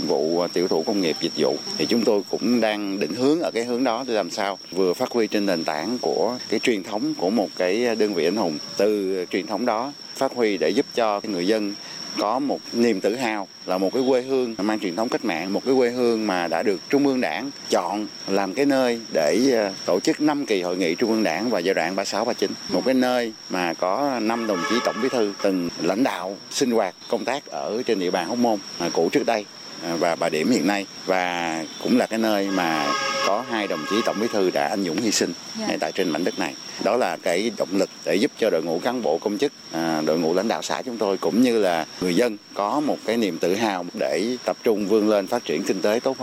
vụ tiểu thủ công nghiệp dịch vụ. Thì chúng tôi cũng đang định hướng ở cái hướng đó để làm sao vừa phát huy trên nền tảng của cái truyền thống của một cái đơn vị anh hùng, từ truyền thống đó phát huy để giúp cho người dân có một niềm tự hào là một cái quê hương mang truyền thống cách mạng, một cái quê hương mà đã được Trung ương Đảng chọn làm cái nơi để tổ chức 5 kỳ hội nghị Trung ương Đảng vào giai đoạn 36-39. Một cái nơi mà có 5 đồng chí tổng bí thư từng lãnh đạo sinh hoạt công tác ở trên địa bàn Hóc Môn cũ trước đây và Bà Điểm hiện nay, và cũng là cái nơi mà có 2 đồng chí tổng bí thư đã anh dũng hy sinh tại trên mảnh đất này. Đó là cái động lực để giúp cho đội ngũ cán bộ công chức, đội ngũ lãnh đạo xã chúng tôi cũng như là người dân có một cái niềm tự hào để tập trung vươn lên phát triển kinh tế tốt hơn.